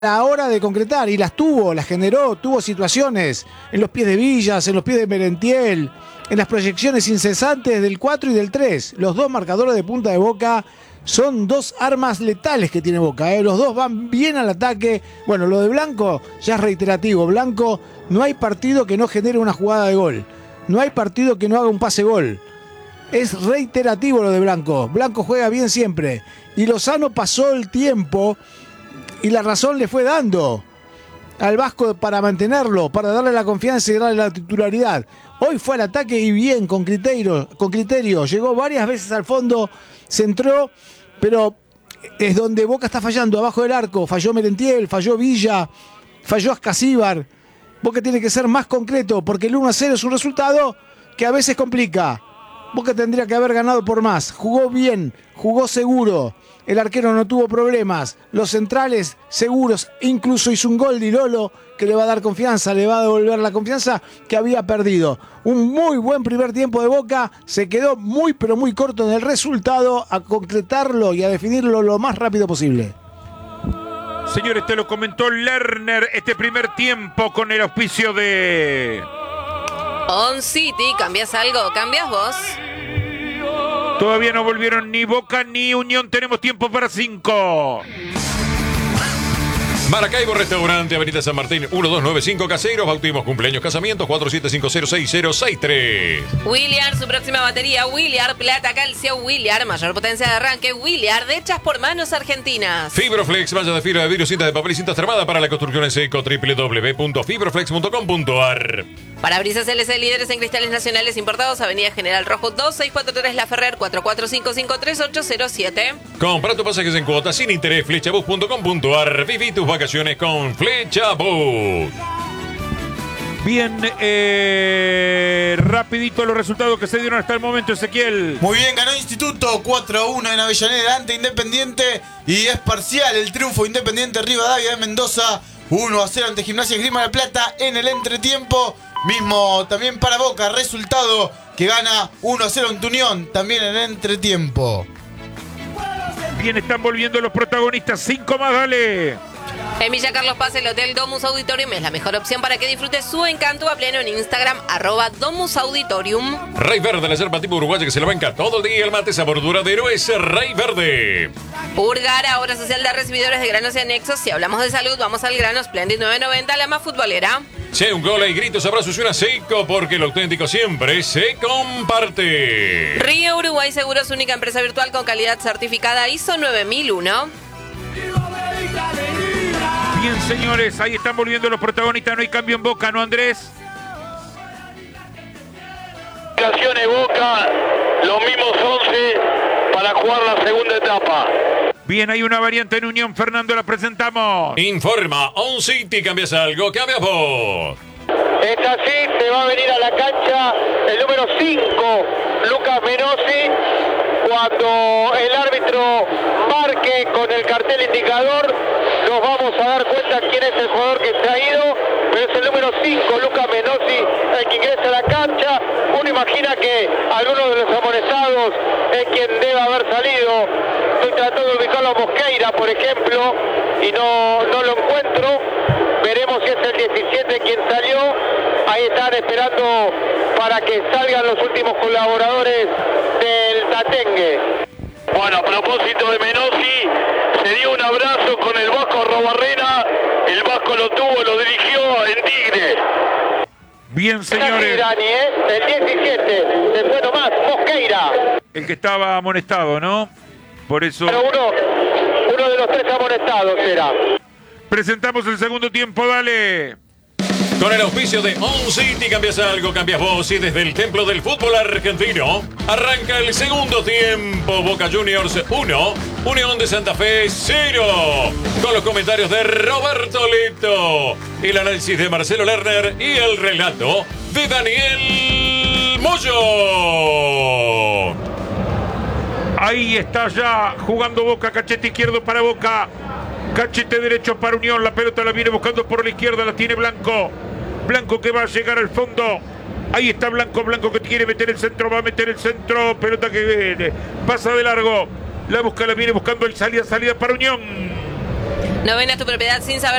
la hora de concretar, y las tuvo, las generó, tuvo situaciones en los pies de Villas, en los pies de Merentiel, en las proyecciones incesantes del 4 y del 3. Los dos marcadores de punta de Boca son dos armas letales que tiene Boca, ¿eh? Los dos van bien al ataque. Bueno, lo de Blanco ya es reiterativo. Blanco, no hay partido que no genere una jugada de gol. No hay partido que no haga un pase gol. Es reiterativo lo de Blanco. Blanco juega bien siempre. Y Lozano pasó el tiempo y la razón le fue dando al Vasco para mantenerlo, para darle la confianza y darle la titularidad. Hoy fue al ataque y bien, con criterio. Llegó varias veces al fondo, centró, pero es donde Boca está fallando, abajo del arco. Falló Merentiel, falló Villa, falló Ascasíbar. Boca tiene que ser más concreto, porque el 1-0 es un resultado que a veces complica. Boca tendría que haber ganado por más. Jugó bien, jugó seguro. El arquero no tuvo problemas. Los centrales seguros. Incluso hizo un gol de Lolo que le va a dar confianza, le va a devolver la confianza que había perdido. Un muy buen primer tiempo de Boca. Se quedó muy pero muy corto en el resultado. A concretarlo y a definirlo lo más rápido posible. Señores, te lo comentó Lerner este primer tiempo con el auspicio de On City. ¿Cambias algo? ¿Cambias vos? Todavía no volvieron ni Boca ni Unión. Tenemos tiempo para 5. Maracaibo Restaurante, Avenida San Martín, 1295 Caseros, bautismos, cumpleaños, casamientos, 47506063. Williard, su próxima batería, Williard, plata, calcio, Williard, mayor potencia de arranque, Williard, hechas por manos argentinas. Fibroflex, malla de fibra de vidrio, cinta de papel y cinta trabada para la construcción en seco, www.fibroflex.com.ar. Parabrisas LC, líderes en cristales nacionales importados, Avenida General Rojo 2643 La Ferrer, 44553807. Compra tus pasajes en cuotas sin interés, flechabus.com.ar. Viví tus vacaciones con Flechabus. Bien, rapidito los resultados que se dieron hasta el momento, Ezequiel. Muy bien, ganó Instituto 4-1 en Avellaneda ante Independiente y es parcial el triunfo Independiente Rivadavia de Mendoza, 1-0 ante Gimnasia Esgrima de La Plata en el entretiempo. Mismo también para Boca, resultado que gana 1-0 ante Unión, también en el entretiempo. Bien, están volviendo los protagonistas, 5 más, dale. En Villa Carlos Paz, el Hotel Domus Auditorium es la mejor opción para que disfrutes su encanto a pleno en Instagram, @Domus Auditorium. Rey Verde, la yerba tipo uruguaya que se la banca todo el día. El mate sabor duradero es Rey Verde. Purgar, ahora social de recibidores de granos y anexos. Si hablamos de salud, vamos al grano Splendid 990, la más futbolera. Si hay un gol, hay gritos, abrazos y una seco, porque lo auténtico siempre se comparte. Río Uruguay Seguros, única empresa virtual con calidad certificada ISO 9001. Bien, señores, ahí están volviendo los protagonistas. No hay cambio en Boca, ¿no, Andrés? Boca, los mismos 11 para jugar la segunda etapa. Bien, hay una variante en Unión, Fernando, la presentamos. Informa, On City, cambias algo, cambias vos. Es así, se va a venir a la cancha el número 5, Lucas Menossi. Cuando el árbitro marque con el cartel indicador, nos vamos a dar cuenta quién es el jugador que se ha ido, pero es el número 5, Lucas Menossi, el que ingresa a la cancha. Uno imagina que alguno de los amonestados es quien debe haber salido. Estoy tratando de ubicarlo a Mosqueira, por ejemplo, y no lo encuentro. Veremos si es el 17 quien salió. Ahí están esperando para que salgan los últimos colaboradores del Tatengue. Bueno, a propósito de Menossi, se dio un abrazo con el Vasco Robarrena. El Vasco lo tuvo, lo dirigió en Tigre. Bien, señores. Dani, el 17, después nomás, Mosqueira. El que estaba amonestado, ¿no? Por eso. Pero uno de los 3 amonestados era. Presentamos el segundo tiempo, dale. Con el auspicio de On City, cambias algo, cambias vos. Y desde el templo del fútbol argentino, arranca el segundo tiempo. Boca Juniors 1, Unión de Santa Fe 0. Con los comentarios de Roberto Leto, el análisis de Marcelo Lerner y el relato de Daniel Moyo. Ahí está ya jugando Boca, cachete izquierdo para Boca, cachete derecho para Unión. La pelota la viene buscando por la izquierda, la tiene Blanco. Blanco que va a llegar al fondo. Ahí está Blanco, Blanco que quiere meter el centro, va a meter el centro. Pelota que viene, pasa de largo. La busca, la viene buscando el salida para Unión. No vendas tu propiedad sin saber